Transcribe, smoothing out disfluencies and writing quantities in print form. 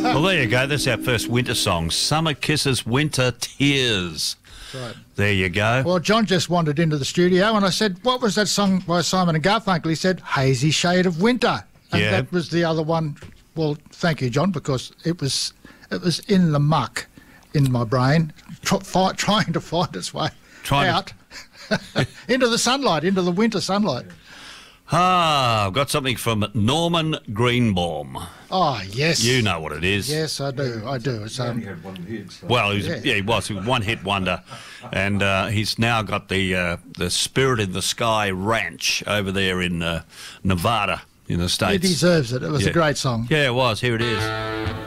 Well, there you go. That's our first winter song. Summer Kisses, Winter Tears. Right. There you go. Well, John just wandered into the studio and I said, what was that song by Simon and Garfunkel? He said, Hazy Shade of Winter. And Yeah. that was the other one. Well, thank you, John, because it was in the muck in my brain, trying to find its way out into the sunlight, into the winter sunlight. I've got something from Norman Greenbaum. Oh, yes. You know what it is. Yes, I do. It's, He only had one hit. So. Well, he was a one-hit wonder, and he's now got the Spirit in the Sky Ranch over there in Nevada, in the States. he deserves it. It was Yeah. a great song. Yeah, it was. Here it is.